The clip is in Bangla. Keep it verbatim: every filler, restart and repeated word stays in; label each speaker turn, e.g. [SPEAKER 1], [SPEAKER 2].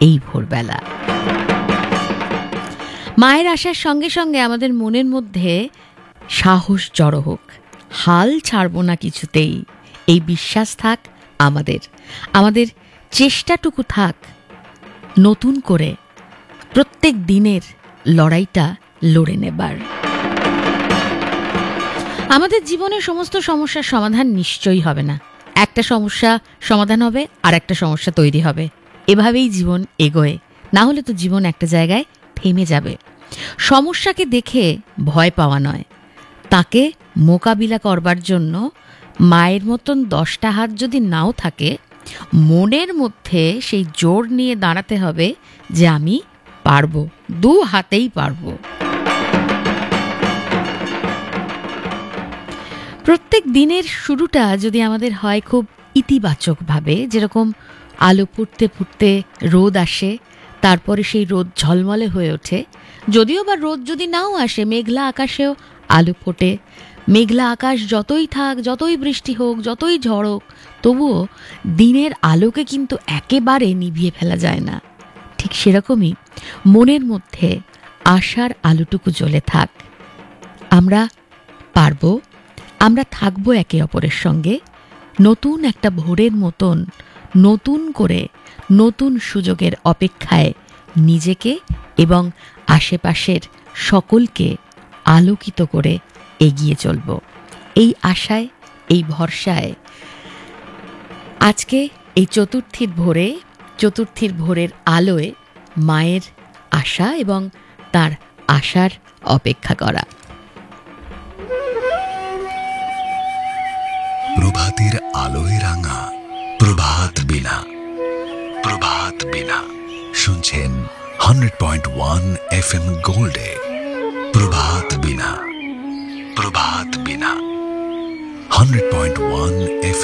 [SPEAKER 1] এই ভোরবেলা। মায়ের আসার সঙ্গে সঙ্গে আমাদের মনের মধ্যে সাহস জড়ো হোক, হাল ছাড়ব না কিছুতেই, এই বিশ্বাস থাক আমাদের, আমাদের চেষ্টাটুকু থাক নতুন করে প্রত্যেক দিনের লড়াইটা লড়ে নেবার। আমাদের জীবনের সমস্ত সমস্যার সমাধান নিশ্চয়ই হবে না, একটা সমস্যা সমাধান হবে আর একটা সমস্যা তৈরি হবে, এভাবেই জীবন এগোয়, না হলে তো জীবন একটা জায়গায় থেমে যাবে। সমস্যাকে দেখে ভয় পাওয়া নয়, তাকে মোকাবিলা করবার জন্য মায়ের মতন দশটা হাত যদি নাও থাকে, মনের মধ্যে সেই জোর নিয়ে দাঁড়াতে হবে যে আমি পারবো, দু হাতেই পারবো। প্রত্যেক দিনের শুরুটা যদি আমাদের হয় খুব ইতিবাচকভাবে, যেরকম আলো ফুটতে ফুটতে রোদ আসে, তারপরে সেই রোদ ঝলমলে হয়ে ওঠে, যদিও বা রোদ যদি নাও আসে, মেঘলা আকাশেও আলো ফোটে, মেঘলা আকাশ যতই থাক, যতই বৃষ্টি হোক, যতই ঝড় হোক, তবুও দিনের আলোকে কিন্তু একেবারে নিভিয়ে ফেলা যায় না। ঠিক সেরকমই মনের মধ্যে আশার আলোটুকু জ্বলে থাক, আমরা পারবো, আমরা থাকবো একে অপরের সঙ্গে, নতুন একটা ভোরের মতন নতুন করে নতুন সুযোগের অপেক্ষায় নিজেকে এবং আশেপাশের সকলকে আলোকিত করে এগিয়ে চলব। এই আশায়, এই ভরসায় আজকে এই চতুর্থীর ভোরে, চতুর্থীর ভোরের আলোয় মায়ের আশা এবং তার আশার অপেক্ষা করা।
[SPEAKER 2] প্রভাতের আলোয় রাঙা প্রভাত বিনা, প্রভাত বিনা শুনছেন hundred point one F M গোল্ডে। প্রভাত বিনা, প্রভাত বিনা হান্ড্রেড পয়েন্ট ওয়ান এফ